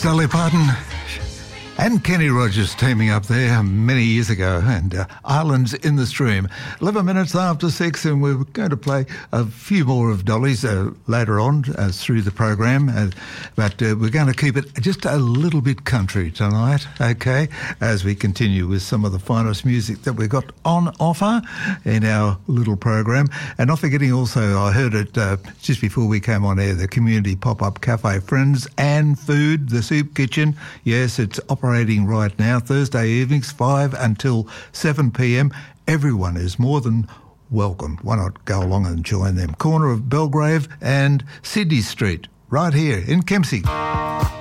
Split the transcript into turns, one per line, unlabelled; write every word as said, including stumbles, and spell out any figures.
was Dolly Parton and Kenny Rogers teaming up there many years ago, and uh, Islands in the Stream. eleven minutes after six, and we're going to play a few more of Dolly's uh, later on uh, through the program, uh, but uh, we're going to keep it just a little bit country tonight, okay, as we continue with some of the finest music that we've got on offer in our little program. And not forgetting also, I heard it uh, just before we came on air, the Community Pop-Up Cafe Friends and Food, the Soup Kitchen. Yes, it's operating right now, Thursday evenings, five until seven p.m. Everyone is more than welcome. Why not go along and join them? Corner of Belgrave and Sydney Street, right here in Kempsey.